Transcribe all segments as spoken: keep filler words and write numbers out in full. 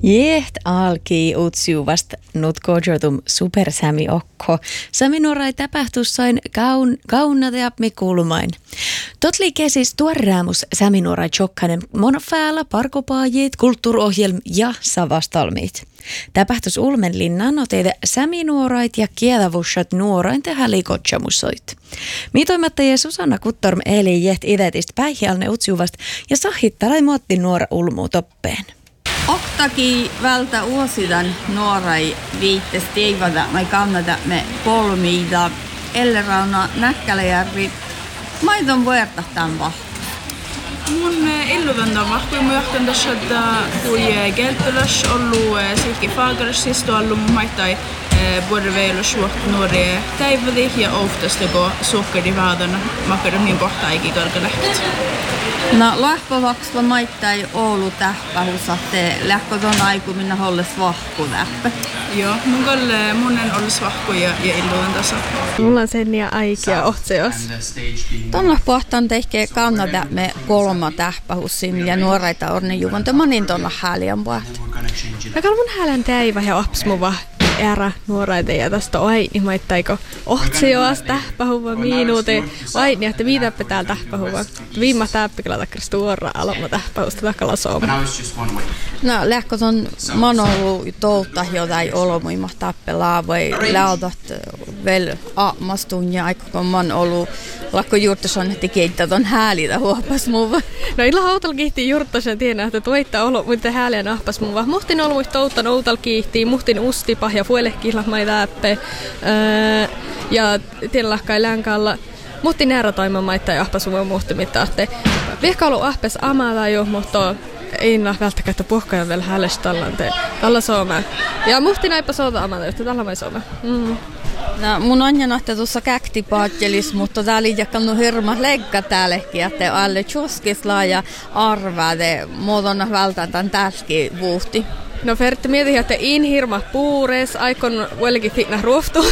Jeht alki utsiuvast nyt kojotum supersämi okko. Sami nuorai täpähtussain kaun, kaunateapmi kulmain. Totli kesis tuoräämus sami nuorai tjokkanen monofäällä parkopaajit, kulttuurohjelm ja savastalmiit. Täpähtus ulmen linnan oteide sami nuorait ja kielavussat nuorain tehdä liikotsamusoit. Miitoimattaja Susanna Kuttorm eli jeht idetist päihialne utsiuvast ja sahittalai muotti nuora ulmuu toppeen. Oktaki vältä uosidan nuorai viittes teivada mai kannata me kolmiida Ellerauna Näkkäläjärvi maidon vuortahtaan vahva. Mun illuvanda vahva mun johtan tässä että kui gelpelas ollu silki fagarsis ollu maitai borvelo suot nuori täivadi ja oftastako sukkari vaadana makada min pohta eikä kalkalehti. No lahpavaksva maittai Oulu tähpähusatte lähköton aiku minä holles vahku tähpä. Joo, mun kalle monen olles vahku ja, ja illuuden tasa. Mulla on sen ja aikia ohtseos. Tuolla pohtaan tehkee kannata me kolma tähpähussin ja nuoreita orne juvonta monin tuolla häliän puhut. Ja kalmun häälän täivä ja opsmuva. Ära nuoraita ja tästä aini maittaiko ohtseos tähpähuva minuuteen. Aini, että viitäppä täällä tähpähuva. Viimma tähpäkillä takkas tuora aloma tähpähusta takalla sooma. No lähkö ton man ollut touta jotain olomuima tähpälaa vai läotat vel aamastun ja aika kun man ollut lakko juurtason että keittää ton häälitä huopas muva. No illa hautal kiihtii juurtason tienä että tuoittaa olo muita hääliä nahpas muva. Muhtin ollut toutan outal kiihtii, muhtin ustipah ja fuelehkihlat mai täppä. Öö, ja tienlahkai länkalla. Muhtin nääratoiman maittaa ja ahpas muva muhti mittaatte. Vihka ollut ahpes amala jo, mutta ei näe välttämättä puhkajan vielä hälestä tallante. Tällä sooma. Ja muhti näipä soota amala, että tällä mai sooma. Mm. No, mun on nähty tuossa käktipaattelis, mutta täällä ei jakannut hirma leikka täälläkin, että alle tjuskisla ja arvaade muodon välttämättä täälläkin vuhti. No Fertti mietin, että in hirma puures, aikon vieläkin fikna ruoftu.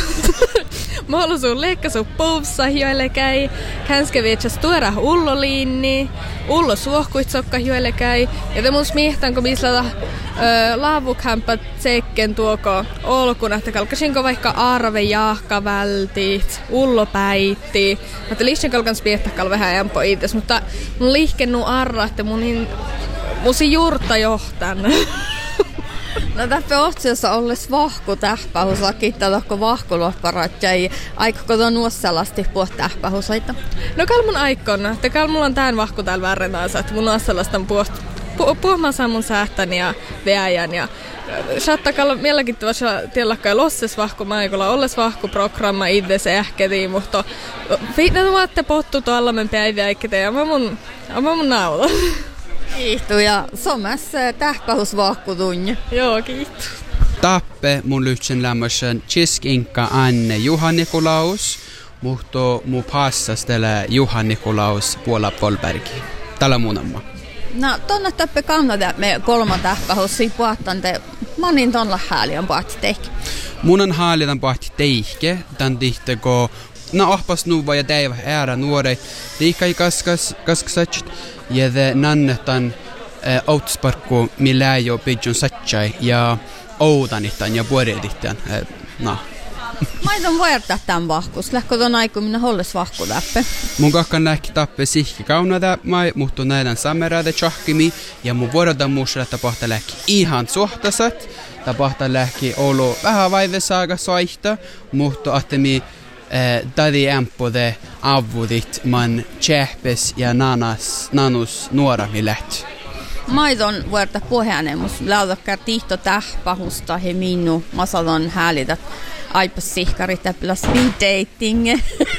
Mä ollut sun leikka sun povsa joille käy, känske vietsas tuoda ulloliinni, ullo suohkuitsokka joille käy. Ja te mun smiehtaan, kun missä laavukhampat tsekken tuoko olkuna, että kalkasinko vaikka arve jaahka vältit, ullo päitti. Mutta liissen kalkan smiehtää vähän jämpo itse, mutta mun liikennu arra, että mun hin, musi juurta johtan. No täppä ohtsiossa olles vahku tähpähusakin, tällökö vahkulohparat ja aikako tuon nuossalasti puhut tähpähusaita? No kalmun aikon, että kalmulla on tän vahku täällä värrenänsä, että mun nuossalasta on puhut puhumaan mun säähtän ja veäjän ja sattakalla mielenkiintoista tielläkään losses vahku maikolla olles vahku programma itse se ähketi, mutta viitnä tuotte pottu tuolla men päiviä eikä ja mä mun, mä mun nauta. Kiitos ja somessa tähpähusvahkutunja. Joo, kiitos. Tappe mun lyhtsän lämmösen Chisk-Inkka Anne Juha Nikolaus, mutta mun passas tällä Juha Nikolaus Puola Polbergi. Tällä mun amma. No tuonne tappe kannata me kolma tähpähussia puhattante monin tuolla häälien puhatti teikki. Mun on häälien puhatti teikki, tämän tihteko no ahpas nuva ja teivä äärä nuorei liikai kaskas kaskasat ja de nannetan outsparkku millä jo pidjon satsai ja oudanitan ja puoredittan no maidon vuorta tämän vahkus lähkö ton aiku minä holles vahku täppe mun kakkan lähki tappe sihki kaunada mai mutta näiden samerade chahkimi ja mun vuorodan muusella tapahta lähki ihan suhtasat tapahta lähki olo vähän vaivesaaga soihta mutta ahtemi Tadi ämpode avudit man tjähpes ja nanas, nanus nuorami lähti. Maidon vuorta pohjanemus laudakkar tihto tähpahusta he minnu masalon häälidät aipas sihkarit täppillä speed dating.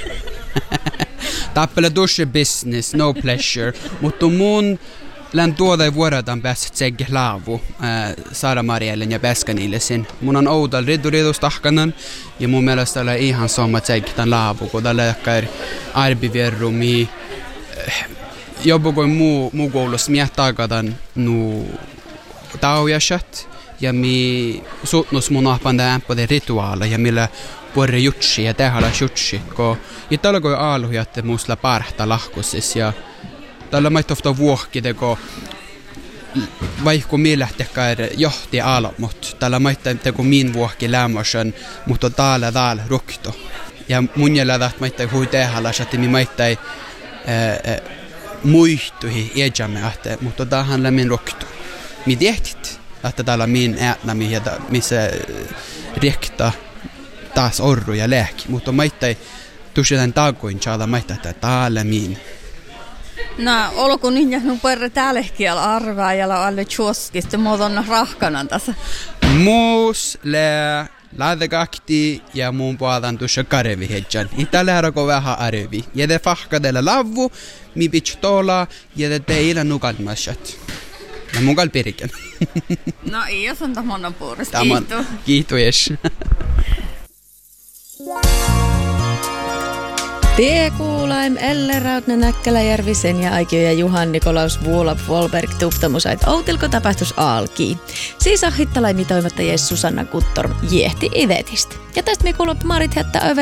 Tappele dusche business, no pleasure, mutta mun län tuoda vuorodan päästä tsegge laavu äh, Saara Mariellen ja Peskanillesin. Mun on oudal ridduridustahkanan ja mun mielestä oli ihan sama tsegge tämän laavu, kun tällä jakkar arbivierrumi äh, jobbo kuin muu, muu koulussa miettakadan nu taujashat ja mi suutnus mun ahpan tämän ämpöden rituaala ja millä puolre jutsi ja tehalla jutsi, kun ja tällä kuin aaluhi, että muusla parhta lahkusis ja tällä maitofta vuohki teko vaikka minä lähtekään johti alo, mutta täällä maittaa teko min vuokki lämmösen, mutta täällä täällä rukto. Ja mun jäljellä maittaa hui tehällä, että minä maittaa muistuhi iäjamme, mutta tähän lämmin rukto. Minä tehtit, että täällä min äänä, missä riektaa taas orru ja lääki, mutta maittaa tuossa takoin saada maittaa, että täällä min. No, olko nyt jähnu perre täälläkin arvaa ja alle tjoskista, mutta on rahkanan tässä. Muus, lää, laadekakti ja muun puoleltaan tuossa karevi hedjan. Itä lähdökö vähän arvi. Ja te fahkadella lavvu, mi pitch tola ja te teillä nukalmasjat. Ja mukal pirken. No, ei se on tämän puolesta. Kiitos. Kiitos. Tie kuulaim Elle Rautne Näkkäläjärvisen ja Aikio ja Juhan Nikolaus Vuolap Volberg tuftamusait outilko tapahtus alki. Siis ahittalaimi toimittajien Susanna Kuttor jehti ivetistä. Ja tästä me kuulup Marit Hättä över